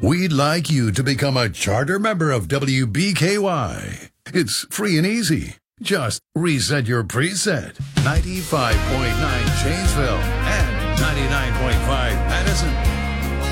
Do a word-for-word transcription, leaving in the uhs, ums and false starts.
We'd like you to become a charter member of W B K Y. It's free and easy. Just reset your preset. ninety-five point nine change.